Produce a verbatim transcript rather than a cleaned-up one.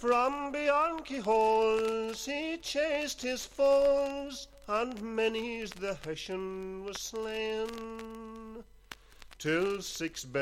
From beyond keyholes he chased his foes, and many's the Hessian was slain, till six